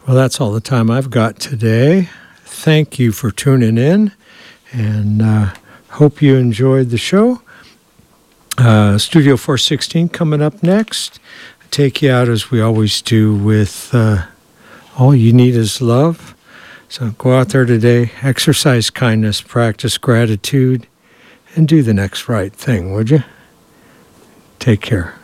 Well, that's all the time I've got today. Thank you for tuning in, and hope you enjoyed the show. Studio 416 coming up next. Take you out as we always do with All You Need Is Love. So go out there today, exercise kindness, practice gratitude, and do the next right thing, would you? Take care.